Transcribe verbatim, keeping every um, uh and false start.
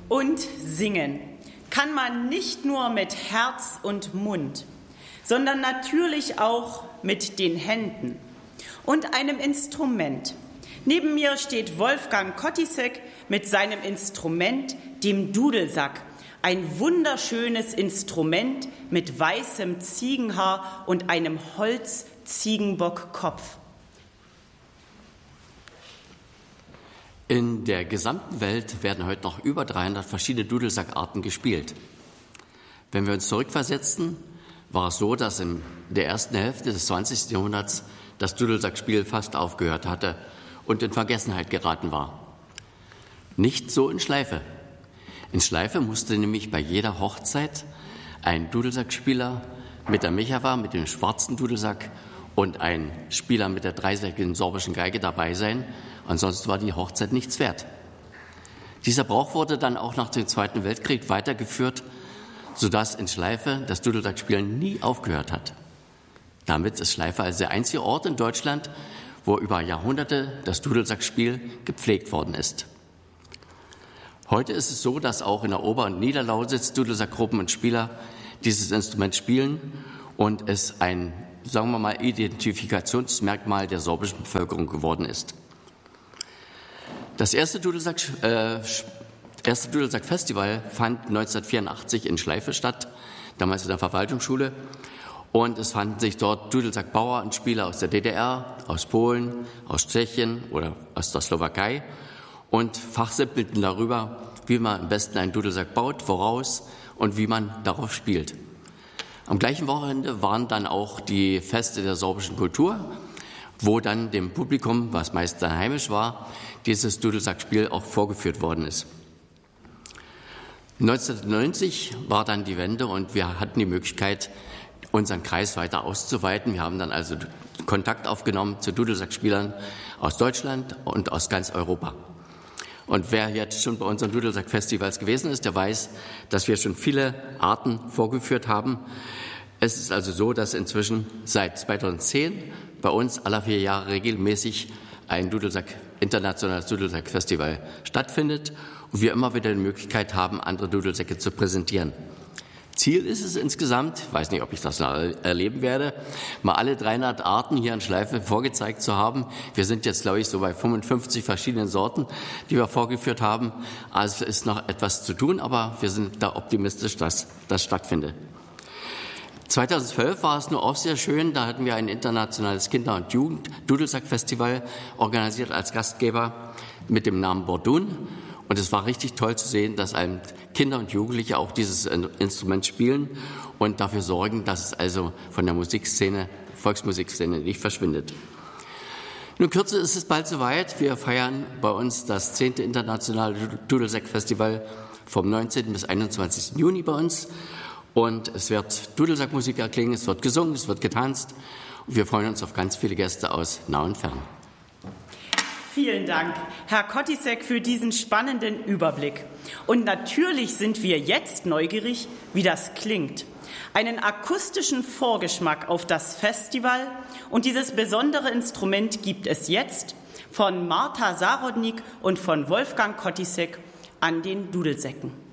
Und singen kann man nicht nur mit Herz und Mund, sondern natürlich auch mit den Händen und einem Instrument. Neben mir steht Wolfgang Kottisek mit seinem Instrument, dem Dudelsack. Ein wunderschönes Instrument mit weißem Ziegenhaar und einem Holz-Ziegenbockkopf. In der gesamten Welt werden heute noch über dreihundert verschiedene Dudelsackarten gespielt. Wenn wir uns zurückversetzen, war es so, dass in der ersten Hälfte des zwanzigsten Jahrhunderts das Dudelsackspiel fast aufgehört hatte und in Vergessenheit geraten war. Nicht so in Schleife. In Schleife musste nämlich bei jeder Hochzeit ein Dudelsackspieler mit der Michava, mit dem schwarzen Dudelsack und ein Spieler mit der dreisäckigen sorbischen Geige dabei sein. Ansonsten war die Hochzeit nichts wert. Dieser Brauch wurde dann auch nach dem Zweiten Weltkrieg weitergeführt, sodass in Schleife das Dudelsackspielen nie aufgehört hat. Damit ist Schleife also der einzige Ort in Deutschland, wo über Jahrhunderte das Dudelsackspiel gepflegt worden ist. Heute ist es so, dass auch in der Ober- und Niederlausitz Dudelsackgruppen und Spieler dieses Instrument spielen und es ein, sagen wir mal, Identifikationsmerkmal der sorbischen Bevölkerung geworden ist. Das erste Dudelsack, äh, erste Dudelsack-Festival fand neunzehnhundertvierundachtzig in Schleife statt, damals in der Verwaltungsschule. Und es fanden sich dort Dudelsackbauer und Spieler aus der D D R, aus Polen, aus Tschechien oder aus der Slowakei und fachsimpelten darüber, wie man am besten einen Dudelsack baut, woraus und wie man darauf spielt. Am gleichen Wochenende waren dann auch die Feste der sorbischen Kultur, wo dann dem Publikum, was meist dann heimisch war, dieses Dudelsackspiel auch vorgeführt worden ist. neunzehnhundertneunzig war dann die Wende und wir hatten die Möglichkeit, unseren Kreis weiter auszuweiten. Wir haben dann also Kontakt aufgenommen zu Dudelsackspielern aus Deutschland und aus ganz Europa. Und wer jetzt schon bei unseren Dudelsack-Festivals gewesen ist, der weiß, dass wir schon viele Arten vorgeführt haben. Es ist also so, dass inzwischen seit zweitausendzehn bei uns alle vier Jahre regelmäßig ein Dudelsack, internationales Dudelsack-Festival stattfindet und wir immer wieder die Möglichkeit haben, andere Dudelsäcke zu präsentieren. Ziel ist es insgesamt, ich weiß nicht, ob ich das noch erleben werde, mal alle dreihundert Arten hier in Schleife vorgezeigt zu haben. Wir sind jetzt, glaube ich, so bei fünfundfünfzig verschiedenen Sorten, die wir vorgeführt haben. Also ist noch etwas zu tun, aber wir sind da optimistisch, dass das stattfindet. zweitausendzwölf war es nur auch sehr schön. Da hatten wir ein internationales Kinder- und Jugend-Dudelsack-Festival organisiert als Gastgeber mit dem Namen Bordun. Und es war richtig toll zu sehen, dass einem Kinder und Jugendliche auch dieses Instrument spielen und dafür sorgen, dass es also von der Musikszene, Volksmusikszene nicht verschwindet. Nun, kürzer ist es bald soweit. Wir feiern bei uns das zehnte internationale Dudelsack-Festival vom neunzehnten bis einundzwanzigsten Juni bei uns. Und es wird Dudelsackmusik erklingen, es wird gesungen, es wird getanzt. Und wir freuen uns auf ganz viele Gäste aus nah und fern. Vielen Dank, Herr Kottisek, für diesen spannenden Überblick. Und natürlich sind wir jetzt neugierig, wie das klingt. Einen akustischen Vorgeschmack auf das Festival und dieses besondere Instrument gibt es jetzt von Marta Sarodnik und von Wolfgang Kottisek an den Dudelsäcken.